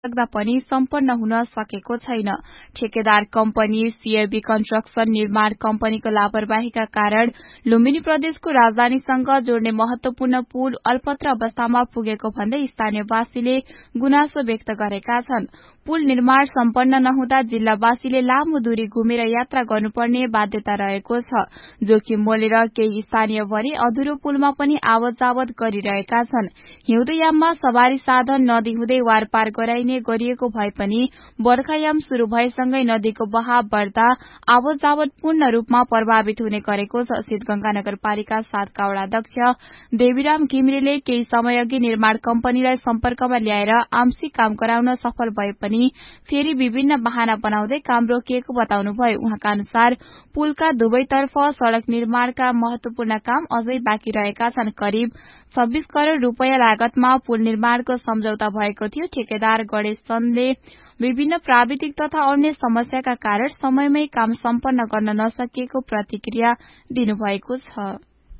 सक्दा पनि सम्पन्न हुन सकेको छैन। ठेकेदार कम्पनी सीएबी कन्स्ट्रक्सन निर्माण कम्पनीको लापरवाहीका कारण लुम्बिनी प्रदेशको राजधानीसँग जोड्ने महत्वपूर्ण पुल अल्पत्र अवस्थामा पुगेको भन्दै स्थानीयवासीले गुनासो व्यक्त गरेका छन्। पुल निर्माण सम्पन्न नहुँदा जिल्लावासीले लामो दूरी घुमेर यात्रा गर्नुपर्ने बाध्यता रहेको छ। जोखिम मोलेर केही स्थानीय भने अधुरो पुलमा पनि आवत जावत गरिरहेका छन्। हिउँदयाममा सवारी साधन नदी हुँदै वारपार गराइने गरिएको भए पनि बर्खायाम शुरू भएसँगै नदीको बहाव बढ्दा आवत जावत पूर्ण रूपमा प्रभावित हुने गरेको छ। सिद्धगंगा नगरपालिका 7 का वडाध्यक्ष देवीराम घिमिरेले केही समय अघि निर्माण कम्पनीलाई सम्पर्कमा ल्याएर आंशिक काम गराउन सफल भए पनि फेरि विभिन्न बहाना बनाउँदै काम रोकिएको बताउनुभयो। उहाँका अनुसार पुलका दुवैतर्फ सड़क निर्माणका महत्वपूर्ण काम अझै बाँकी रहेका छन्। करिब 26 करोड़ रूपैयाँ लागतमा पुल निर्माणको सम्झौता भएको थियो। ठेकेदार गणेश चन्दले विभिन्न प्राविधिक तथा अन्य समस्याका कारण समयमै काम सम्पन्न गर्न नसकिएको प्रतिक्रिया दिनुभएको छ।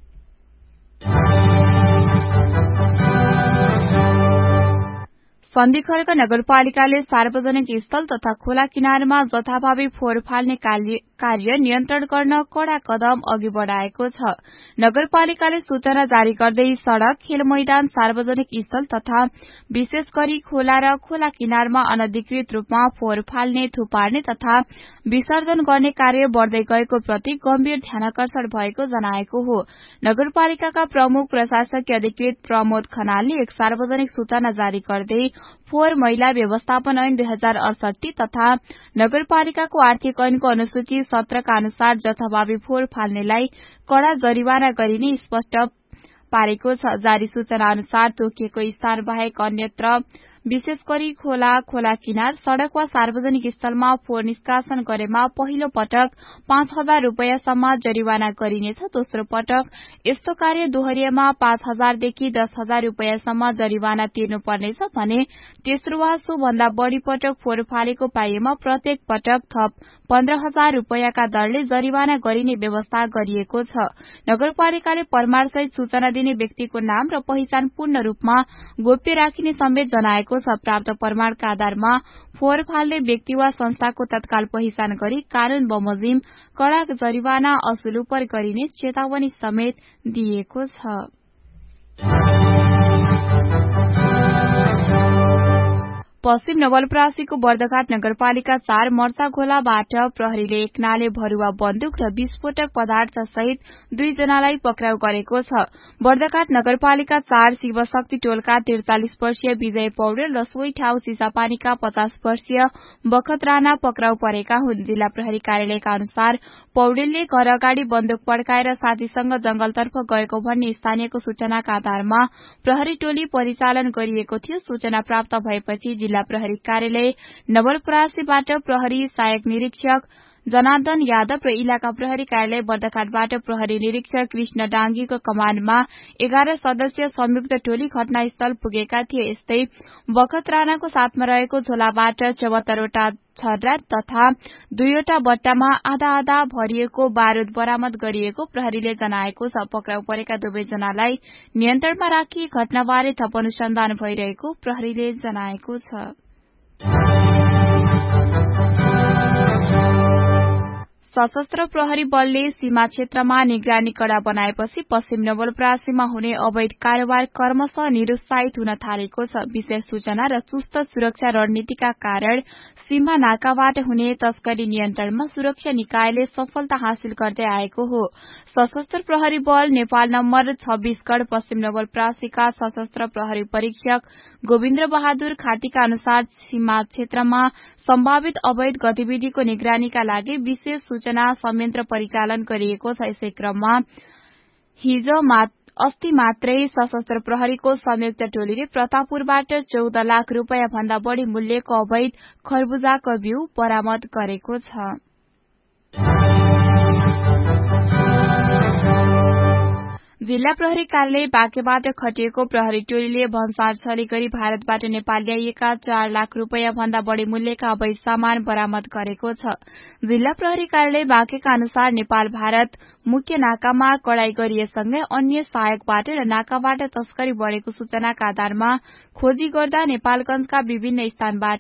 सन्धिखर्क नगरपालिकाले सार्वजनिक स्थल तथा खोला किनारमा जथाभावी फोहोर फाल्ने कार्य नियन्त्रण गर्न कड़ा कदम अघि बढ़ाएको छ। नगरपालिकाले सूचना जारी गर्दै सड़क, खेल मैदान, सार्वजनिक स्थल तथा विशेष गरी खोला र खोला किनारमा अनधिकृत रूपमा फोहोर फाल्ने, थुपार्ने तथा विसर्जन गर्ने कार्य बढ़दै गएको प्रति गम्भीर ध्यानाकर्षण भएको जनाएको हो। नगरपालिकाका प्रमुख प्रशासकीय अधिकृत प्रमोद खनालले एक सार्वजनिक सूचना जारी गर्दै फोहोर मैला व्यवस्थापन ऐन 2068 तथा नगरपालिकाको आर्थिक ऐनको अनुसूची 17 का अनुसार जथाभावी फोहोर फाल्नेलाई कड़ा जरिवाना गरिने स्पष्ट पारेको छ। जारी सूचना अनुसार तोकिएको स्थान बाहेक अन्यत्र विशेष गरी खोला, खोला किनार, सड़क वा सार्वजनिक स्थलमा फोहोर निष्कासन गरेमा पहिलो पटक 5,000 रूपैयाँसम्म जरिवाना गरिनेछ। दोस्रो पटक यस्तो कार्य दोहोरिएमा 5,000 देखि 10,000 रूपैयाँसम्म जरिवाना तिर्नुपर्नेछ भने तेस्रो वा सो भन्दा बढ़ी पटक फोहोर फालेको पाइएमा प्रत्येक पटक थप 15,000 रूपैयाँका दरले जरिवाना गरिने व्यवस्था गरिएको छ। नगरपालिकाले परमारसहित सूचना दिने व्यक्तिको नाम र पहिचान पूर्ण रूपमा गोप्य राखिने समेत जनाएको छ। प्राप्त प्रमाणका आधारमा फोहोर फाल्ने व्यक्ति वा संस्थाको तत्काल पहिचान गरी कानून बमोजिम कड़ा जरिवाना असुल गरिने चेतावनी समेत दिएको छ। पश्चिम नवलपरासीको बर्दघाट नगरपालिका 4 मर्चाखोलाबाट प्रहरीले एक नाले भरुवा बन्दुक र विस्फोटक पदार्थ सहित 2 जनालाई पक्राउ गरेको छ। बर्दघाट नगरपालिका 4 शिवशक्ति टोलका 43 वर्षीय विजय पौडेल र सोही ठाउँ सिसापानीका 50 वर्षीय बखत राणा पक्राउ परेका हुन्। जिल्ला प्रहरी कार्यालयका अनुसार पौडेलले घर अगाडि बन्दुक पड्काएर साथीसँग जंगलतर्फ गएको भन्ने स्थानीयको सूचनाका आधारमा प्रहरी टोली परिचालन गरिएको थियो। सूचना प्राप्त भएपछि जिल्ला प्रहरी कार्यालय नवलपरासीबाट प्रहरी सहायक निरीक्षक जनार्दन यादव र इलाका प्रहरी कार्यालय बर्दघाटबाट प्रहरी निरीक्षक कृष्ण डांगीको कमाण्डमा 11 सदस्यीय संयुक्त टोली घटनास्थल पुगेका थिए। यस्तै बखत राणाको साथमा रहेको झोलाबाट 74 वटा छर्रा तथा 2 वटा बट्टामा आधा आधा भरिएको बारूद बरामद गरिएको प्रहरीले जनाएको छ। पक्राउ परेका दुवै जनालाई नियन्त्रणमा राखी घटनाबारे थप अनुसन्धान भइरहेको प्रहरीले जनाएको छ। सशस्त्र प्रहरी बलले सीमा क्षेत्रमा निगरानी कड़ा बनाएपछि पश्चिम नवलपरासीमा हुने अवैध कारोबार क्रमशः निरुत्साहित हुन थालेको छ। विशेष सूचना र चुस्त सुरक्षा रणनीतिका कारण सीमा नाकाबाट हुने तस्करी नियन्त्रणमा सुरक्षा निकायले सफलता हासिल गर्दै आएको हो। सशस्त्र प्रहरी बल नेपाल नम्बर 26 गढ़ पश्चिम नवलपरासीका सशस्त्र प्रहरी परीक्षक गोविन्द्र बहादुर खातीका अनुसार सीमा क्षेत्रमा सम्भावित अवैध गतिविधिको निगरानीका लागि विशेष सूचना संयन्त्र परिचालन गरिएको छ। यसै क्रममा अस्ति मात्रै सशस्त्र प्रहरीको संयुक्त टोलीले प्रतापपुरबाट 14 लाख रूपैयाँ भन्दा बढ़ी मूल्यको अवैध खरबुजाको बिउ बरामद गरेको छ। जिल्ला प्रहरी कार्यालय बाँकेबाट खटिएको प्रहरी टोलीले भन्सार छली गरी भारतबाट नेपाल ल्याइएका 4 लाख रूपैयाँ भन्दा बढ़ी मूल्यका अवैध सामान बरामद गरेको छ। जिल्ला प्रहरी कार्यालय बाँकेका अनुसार नेपाल भारत मुख्य नाकामा कड़ाई गरिएसँगै अन्य सहायक बाटो र नाकाबाट तस्करी बढ़ेको सूचनाका आधारमा खोजी गर्दा नेपालगंजका विभिन्न स्थानबाट